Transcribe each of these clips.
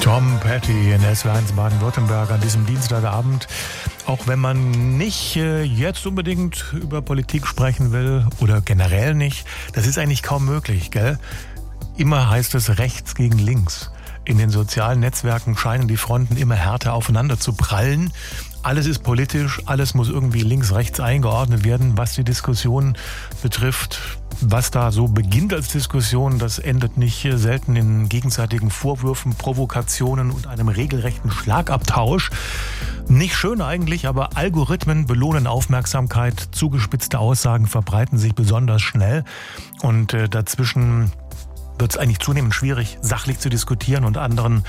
Tom Petty in SW1 Baden-Württemberg an diesem Dienstagabend. Auch wenn man nicht jetzt unbedingt über Politik sprechen will oder generell nicht, das ist eigentlich kaum möglich, gell? Immer heißt es rechts gegen links. In den sozialen Netzwerken scheinen die Fronten immer härter aufeinander zu prallen. Alles ist politisch, alles muss irgendwie links-rechts eingeordnet werden, was die Diskussion betrifft. Was da so beginnt als Diskussion, das endet nicht selten in gegenseitigen Vorwürfen, Provokationen und einem regelrechten Schlagabtausch. Nicht schön eigentlich, aber Algorithmen belohnen Aufmerksamkeit. Zugespitzte Aussagen verbreiten sich besonders schnell. Und dazwischen wird es eigentlich zunehmend schwierig, sachlich zu diskutieren und anderen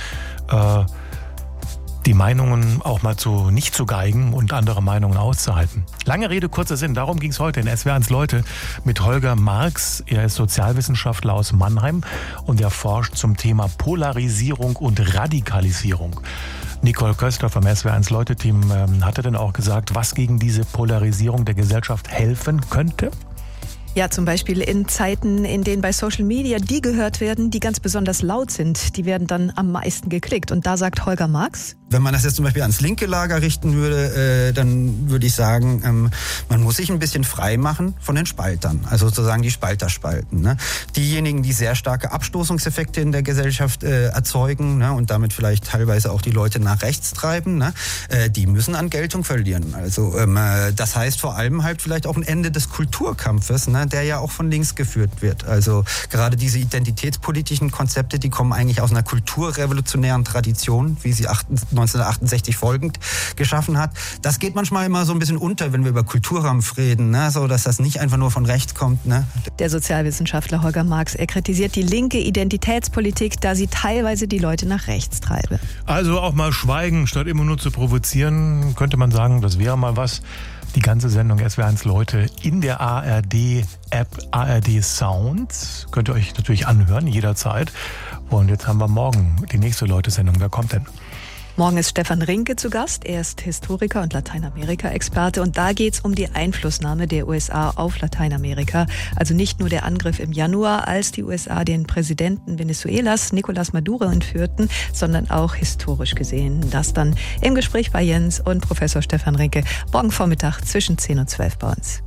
die Meinungen auch mal nicht zu geigen und andere Meinungen auszuhalten. Lange Rede, kurzer Sinn. Darum ging es heute in SW1 Leute mit Holger Marx. Er ist Sozialwissenschaftler aus Mannheim und er forscht zum Thema Polarisierung und Radikalisierung. Nicole Köster vom SW1 Leute-Team hatte dann auch gesagt, was gegen diese Polarisierung der Gesellschaft helfen könnte. Ja, zum Beispiel in Zeiten, in denen bei Social Media die gehört werden, die ganz besonders laut sind. Die werden dann am meisten geklickt. Und da sagt Holger Marx: Wenn man das jetzt zum Beispiel ans linke Lager richten würde, dann würde ich sagen, man muss sich ein bisschen frei machen von den Spaltern. Also sozusagen die Spalterspalten. Ne? Diejenigen, die sehr starke Abstoßungseffekte in der Gesellschaft erzeugen, ne? Und damit vielleicht teilweise auch die Leute nach rechts treiben, ne? Die müssen an Geltung verlieren. Also das heißt vor allem halt vielleicht auch ein Ende des Kulturkampfes, ne? Der ja auch von links geführt wird. Also gerade diese identitätspolitischen Konzepte, die kommen eigentlich aus einer kulturrevolutionären Tradition, wie sie 1968 folgend geschaffen hat. Das geht manchmal immer so ein bisschen unter, wenn wir über Kulturkampf reden, ne? So, dass das nicht einfach nur von rechts kommt. Ne? Der Sozialwissenschaftler Holger Marx, er kritisiert die linke Identitätspolitik, da sie teilweise die Leute nach rechts treibe. Also auch mal schweigen, statt immer nur zu provozieren, könnte man sagen, das wäre mal was. Die ganze Sendung SW1 Leute in der ARD-App ARD Sounds. Könnt ihr euch natürlich anhören, jederzeit. Und jetzt haben wir morgen die nächste Leute-Sendung. Wer kommt denn? Morgen ist Stefan Rinke zu Gast. Er ist Historiker und Lateinamerika-Experte. Und da geht es um die Einflussnahme der USA auf Lateinamerika. Also nicht nur der Angriff im Januar, als die USA den Präsidenten Venezuelas, Nicolás Maduro, entführten, sondern auch historisch gesehen. Das dann im Gespräch bei Jens und Professor Stefan Rinke morgen Vormittag zwischen 10 und 12 bei uns.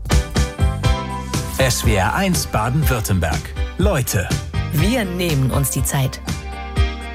SWR1 Baden-Württemberg. Leute. Wir nehmen uns die Zeit.